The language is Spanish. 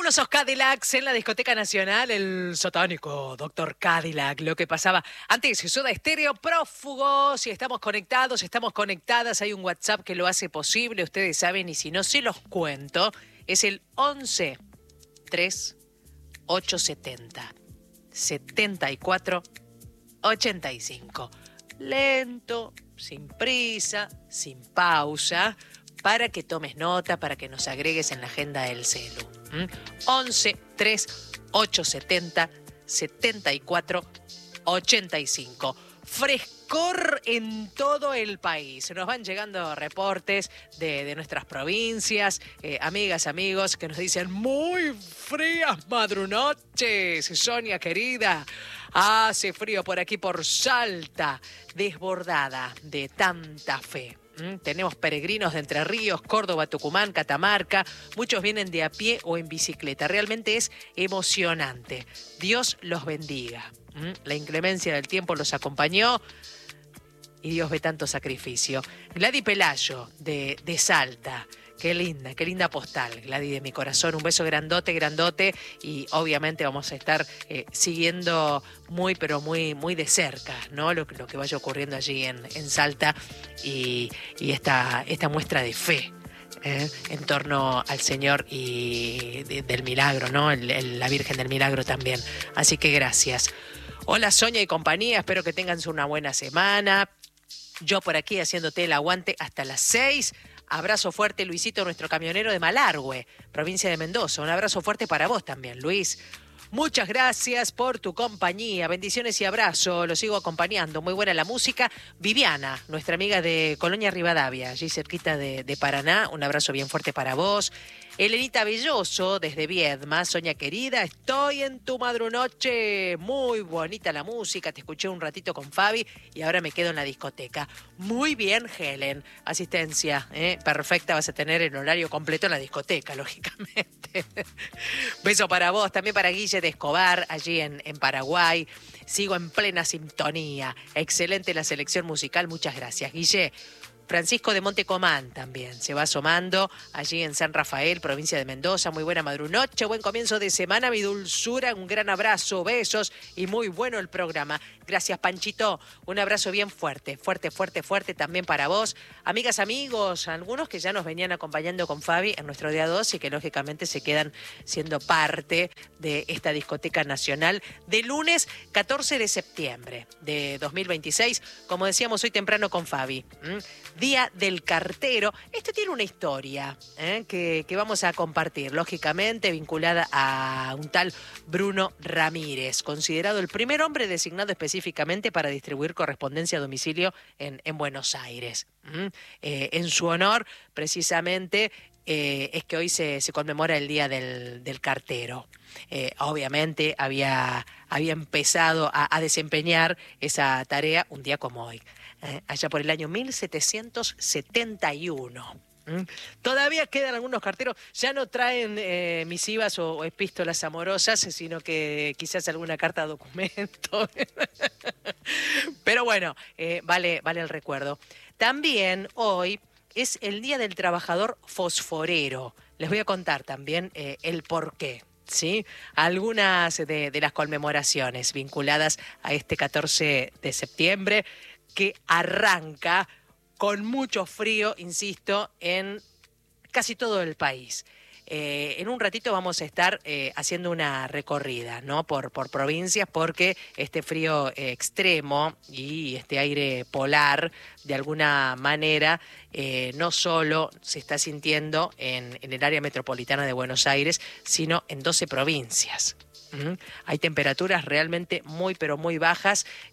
Fabulosos Cadillacs en la discoteca nacional, el satánico Doctor Cadillac. Lo que pasaba antes, Soda Estéreo, prófugos, y estamos conectados, estamos conectadas. Hay un WhatsApp que lo hace posible, ustedes saben, y si no se los cuento, es el 11 3 870 74 85. Lento, sin prisa, sin pausa, para que tomes nota, para que nos agregues en la agenda del celu. 11 3 870 74 85. Frescor en todo el país. Nos van llegando reportes de nuestras provincias, amigas, amigos, que nos dicen muy frías madrunoches, Sonia querida. Hace frío por aquí, por Salta, desbordada de tanta fe. Tenemos peregrinos de Entre Ríos, Córdoba, Tucumán, Catamarca. Muchos vienen de a pie o en bicicleta. Realmente es emocionante. Dios los bendiga. La inclemencia del tiempo los acompañó y Dios ve tanto sacrificio. Gladys Pelayo de Salta. Qué linda postal, Gladys, de mi corazón. Un beso grandote, grandote. Y obviamente vamos a estar siguiendo muy, pero muy, muy de cerca, ¿no? Lo que vaya ocurriendo allí en Salta y esta muestra de fe en torno al Señor y del milagro, ¿no? La Virgen del Milagro también. Así que gracias. Hola, Sonia y compañía. Espero que tengan una buena semana. Yo por aquí haciéndote el aguante hasta las 6. Abrazo fuerte, Luisito, nuestro camionero de Malargüe, provincia de Mendoza. Un abrazo fuerte para vos también, Luis. Muchas gracias por tu compañía. Bendiciones y abrazo. Lo sigo acompañando. Muy buena la música. Viviana, nuestra amiga de Colonia Rivadavia, allí cerquita de Paraná. Un abrazo bien fuerte para vos. Elenita Belloso, desde Viedma. Sonia querida, estoy en tu madrunoche. Muy bonita la música. Te escuché un ratito con Fabi y ahora me quedo en la discoteca. Muy bien, Helen. Asistencia, perfecta. Vas a tener el horario completo en la discoteca, lógicamente. Beso para vos, también para Guille de Escobar, allí en Paraguay. Sigo en plena sintonía. Excelente la selección musical. Muchas gracias, Guille. Francisco de Montecomán también se va asomando allí en San Rafael, provincia de Mendoza. Muy buena madrunoche, buen comienzo de semana, mi dulzura, un gran abrazo, besos y muy bueno el programa. Gracias, Panchito, un abrazo bien fuerte, fuerte, fuerte, fuerte también para vos. Amigas, amigos, algunos que ya nos venían acompañando con Fabi en nuestro día 2 y que lógicamente se quedan siendo parte de esta discoteca nacional de lunes 14 de septiembre de 2026, como decíamos hoy temprano con Fabi. Día del Cartero. Esto tiene una historia que vamos a compartir, lógicamente vinculada a un tal Bruno Ramírez, considerado el primer hombre designado específicamente para distribuir correspondencia a domicilio en Buenos Aires. En su honor, precisamente, es que hoy se conmemora el Día del Cartero. Obviamente había empezado a desempeñar esa tarea un día como hoy. Allá por el año 1771. Todavía quedan algunos carteros, ya no traen misivas o epístolas amorosas, sino que quizás alguna carta documento. Pero bueno, vale el recuerdo. También hoy es el Día del Trabajador Fosforero. Les voy a contar también el porqué. ¿Sí? Algunas de las conmemoraciones vinculadas a este 14 de septiembre que arranca con mucho frío, insisto, en casi todo el país. En un ratito vamos a estar haciendo una recorrida, ¿no? por provincias, porque este frío extremo y este aire polar, de alguna manera, no solo se está sintiendo en el área metropolitana de Buenos Aires, sino en 12 provincias. Hay temperaturas realmente muy, pero muy bajas